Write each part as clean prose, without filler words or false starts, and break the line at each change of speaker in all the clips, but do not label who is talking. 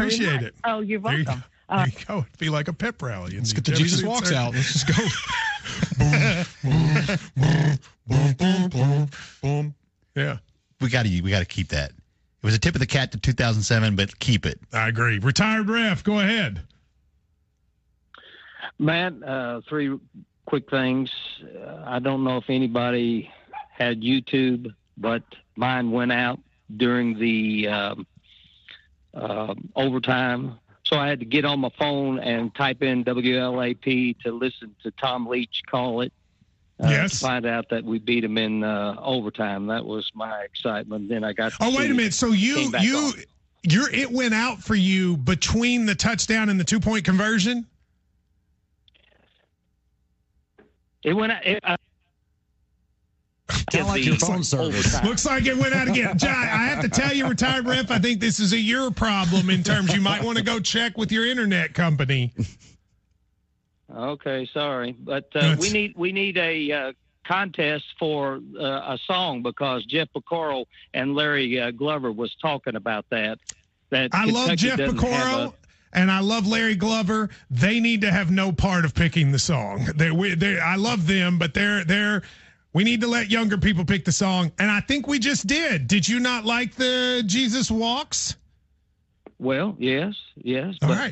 appreciate it.
Oh, you're welcome.
There you go. It'd be like a pep rally.
Let's get the Jesus Walks out. Let's just go.
boom, boom, boom, boom. Yeah.
We got to keep that. It was a tip of the cat to 2007, but keep it.
I agree. Retired ref, go ahead.
Matt, three quick things. I don't know if anybody had YouTube, but mine went out during the overtime. So I had to get on my phone and type in WLAP to listen to Tom Leach call it.
Yes.
To find out that we beat him in overtime. That was my excitement. Then I got.
Oh, wait a minute. So it went out for you between the touchdown and the 2-point conversion?
It went out.
Kind of like your phone service.
Looks like it went out again. John, I have to tell you, retired ref, I think this is a your problem in terms you might want to go check with your internet company.
Okay, sorry, but we need a contest for a song because Jeff Picoro and Larry Glover was talking about that.
I love Jeff Picoro. And I love Larry Glover. They need to have no part of picking the song. I love them, but we need to let younger people pick the song. And I think we just did. Did you not like the Jesus Walks?
Well, yes.
All right.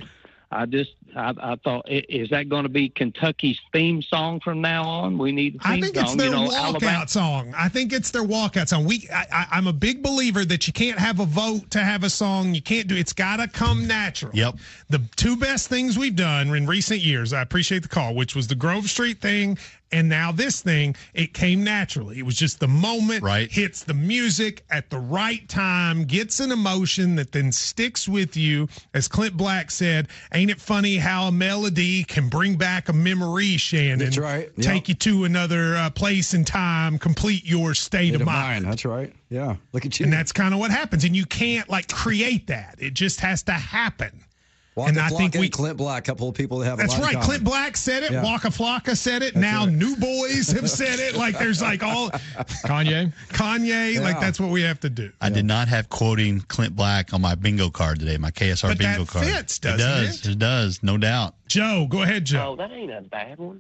I thought, is that going to be Kentucky's theme song from now on? We need a theme song.
I think it's their walkout song. I think it's their walkout song. I'm a big believer that you can't have a vote to have a song. You can't do it's got to come natural.
Yep.
The two best things we've done in recent years, I appreciate the call, which was the Grove Street thing. And now this thing, it came naturally. It was just the moment,
right.
Hits the music at the right time, gets an emotion that then sticks with you. As Clint Black said, ain't it funny how a melody can bring back a memory, Shannon?
That's right. Yep.
Take you to another place and time, complete your state of mind.
That's right. Yeah. Look at you.
And that's kind of what happens. And you can't create that. It just has to happen.
Waka Flocka and Clint Black, a couple of people that have
that's
a lot
right.
in common.
Clint Black said it.
Yeah.
Waka Flocka said it. That's now right. New Boys have said it. There's all
Kanye.
Yeah. That's what we have to do.
I did not have quoting Clint Black on my bingo card today, my KSR bingo card.
But that fits, doesn't it?
It does, no doubt.
Joe, go ahead, Joe.
Oh, that ain't a bad one.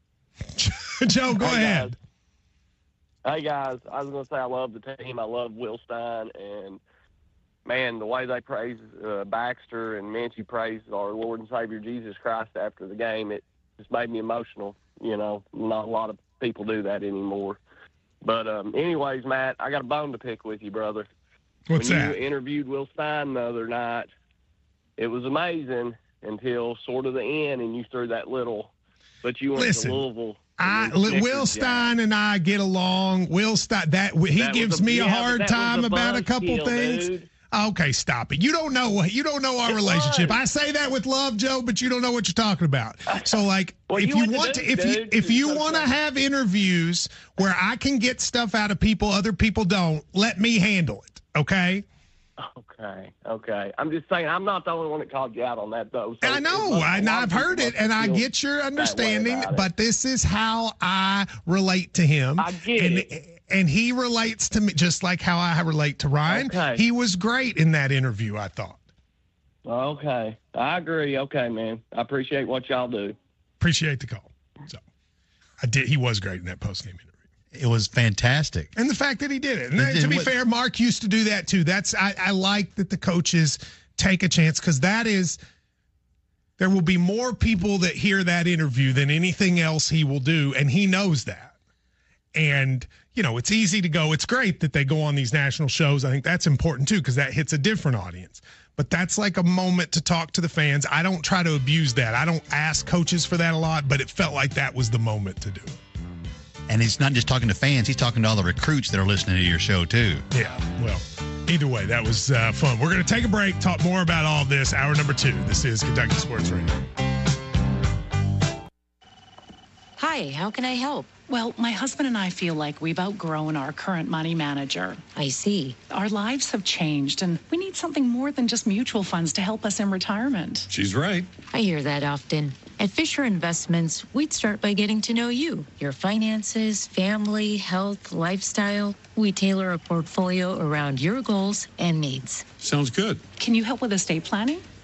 Joe, go ahead.
Hey, guys. I was going to say I love the team. I love Will Stein. And, man, the way they praise Baxter and Minchie praised our Lord and Savior Jesus Christ after the game, it just made me emotional. You know, not a lot of people do that anymore. But anyways, Matt, I got a bone to pick with you, brother.
What's
when
that?
You interviewed Will Stein the other night, it was amazing until sort of the end, and you threw that little, but you went to Louisville.
Will Stein and I get along. Will Stein, he gives me a hard time about a couple things. Dude. Okay, stop it. You don't know our relationship. I say that with love, Joe, but you don't know what you're talking about. So if you want to have interviews where I can get stuff out of people other people don't, let me handle it. Okay?
Okay. I'm just saying, I'm not the only one that called you out on that, though. So
I know, I've heard it, and I get your understanding, but this is how I relate to him.
I get it.
And he relates to me just like how I relate to Ryan.
Okay.
He was great in that interview, I thought.
Okay. I agree. Okay, man. I appreciate what y'all do.
Appreciate the call. So he was great in that post-game interview.
It was fantastic.
And the fact that he did it. And to be fair, Mark used to do that too. I like that the coaches take a chance because there will be more people that hear that interview than anything else he will do. And he knows that. And, it's easy to go. It's great that they go on these national shows. I think that's important too because that hits a different audience. But that's like a moment to talk to the fans. I don't try to abuse that. I don't ask coaches for that a lot, but it felt like that was the moment to do it.
And he's not just talking to fans. He's talking to all the recruits that are listening to your show, too.
Yeah, well, either way, that was fun. We're going to take a break, talk more about all of this. Hour number 2. This is Kentucky Sports Radio.
Hi, how can I help?
Well, my husband and I feel like we've outgrown our current money manager.
I see.
Our lives have changed, and we need something more than just mutual funds to help us in retirement.
She's right.
I hear that often. At Fisher Investments, we'd start by getting to know you, your finances, family, health, lifestyle. We tailor a portfolio around your goals and needs.
Sounds good.
Can you help with estate planning?